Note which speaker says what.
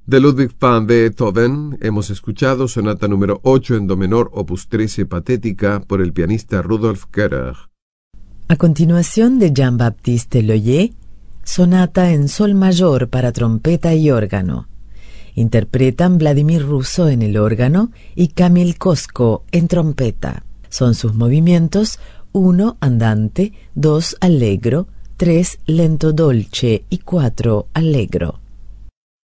Speaker 1: De Ludwig van Beethoven hemos escuchado sonata número 8 en do menor, opus 13 patética, por el pianista Rudolf Köhler.
Speaker 2: A continuación, de Jean-Baptiste Lully, sonata en sol mayor para trompeta y órgano. Interpretan Vladimir Russo en el órgano y Kamil Kosko en trompeta. Son sus movimientos 1 andante, 2 allegro, 3 lento dolce y 4 allegro.